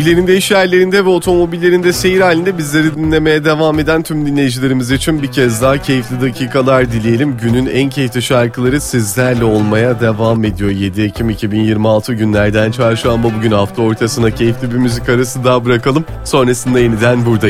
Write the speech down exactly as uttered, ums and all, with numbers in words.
Evlerinde, iş yerlerinde ve otomobillerinde seyir halinde bizleri dinlemeye devam eden tüm dinleyicilerimiz için bir kez daha keyifli dakikalar dileyelim. Günün en keyifli şarkıları sizlerle olmaya devam ediyor. yedi Ekim iki bin yirmi altı günlerden çarşamba, bugün hafta ortasına keyifli bir müzik arası daha bırakalım. Sonrasında yeniden buradayız.